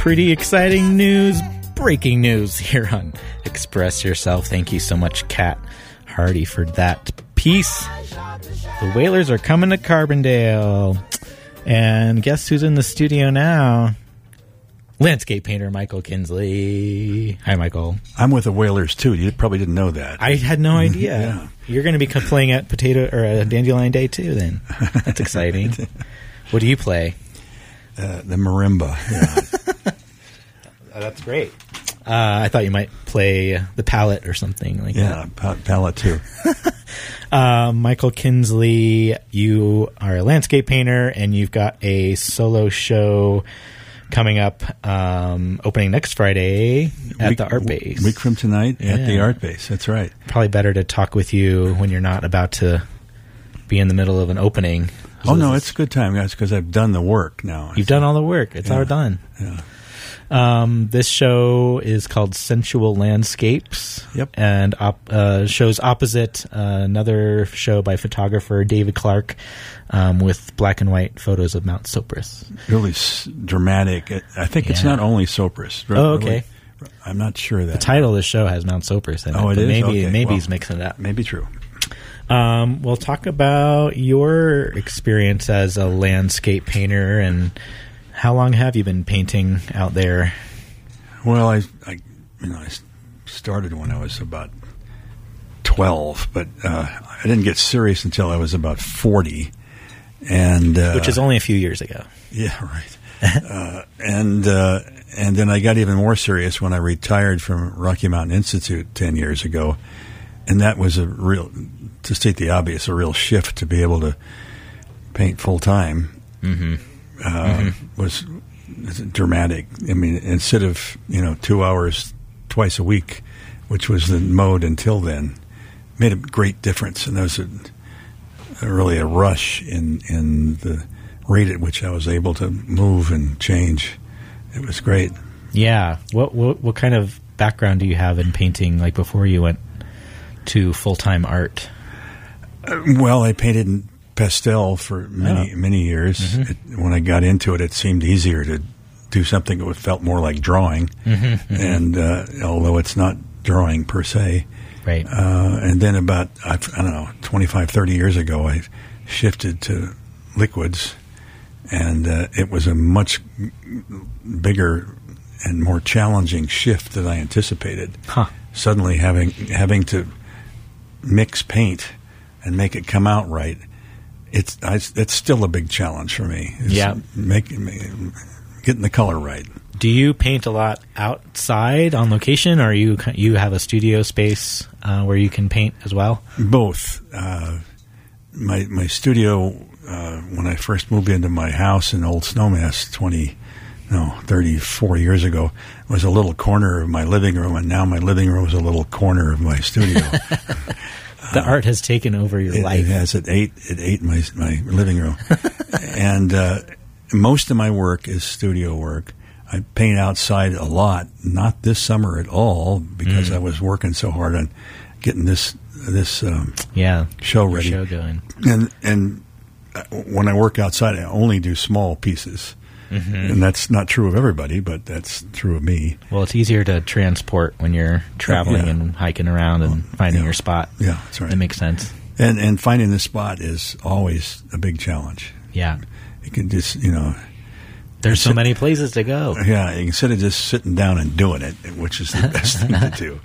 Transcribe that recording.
Pretty exciting news, breaking news here on Express Yourself. Thank you so much, Kat Hardy, for that piece. The Wailers are coming to Carbondale. And guess who's in the studio now? Landscape painter Michael Kinsley. Hi, Michael. I'm with the Wailers, too. You probably didn't know that. I had no idea. Yeah. You're going to be playing at Dandelion Day, too, then. That's exciting. What do you play? The marimba. Yeah. That's great. I thought you might play the palette or something like that. Yeah, palette too. Michael Kinsley, you are a landscape painter, and you've got a solo show coming up, opening next Friday at the Art Base. Week from tonight at the Art Base. That's right. Probably better to talk with you when you're not about to be in the middle of an opening. Oh, no, it's a good time, guys, because I've done the work now. You've done all the work. It's all done. Yeah. This show is called Sensual Landscapes. Yep. And shows opposite another show by photographer David Clark with black and white photos of Mount Sopris. Really dramatic. I think it's not only Sopris. Oh, okay. Really, I'm not sure that. The title of the show has Mount Sopris in it. Oh, it is? Maybe he's mixing it up. Maybe true. We'll talk about your experience as a landscape painter, and how long have you been painting out there? Well, I started when I was about 12, but I didn't get serious until I was about 40, and which is only a few years ago. Yeah, right. And then I got even more serious when I retired from Rocky Mountain Institute 10 years ago, and that was to state the obvious, a real shift to be able to paint full time. Was dramatic. I mean, instead of 2 hours twice a week, which was the mode until then, made a great difference. And there was really a rush in the rate at which I was able to move and change. It was great. Yeah. What kind of background do you have in painting? Like before you went to full-time art? Well, I painted in pastel for many years. When I got into it, it seemed easier to do something that felt more like drawing. And although it's not drawing per se. Right. And then about, 25, 30 years ago, I shifted to liquids. And it was a much bigger and more challenging shift than I anticipated. Suddenly having to mix paint and make it come out right, it's still a big challenge for me. Getting the color right. Do you paint a lot outside on location, or you have a studio space where you can paint as well? Both. My studio, when I first moved into my house in Old Snowmass 34 years ago, was a little corner of my living room, and now my living room is a little corner of my studio. The art has taken over your life. It has. It ate my living room. And most of my work is studio work. I paint outside a lot, not this summer at all, because I was working so hard on getting this show ready. Show going. And when I work outside, I only do small pieces. And that's not true of everybody, but that's true of me. Well, it's easier to transport when you're traveling and hiking around and finding your spot. Yeah, that's right. That makes sense. And finding the spot is always a big challenge. Yeah. You can just, there's so many places to go. Yeah, instead of just sitting down and doing it, which is the best thing to do.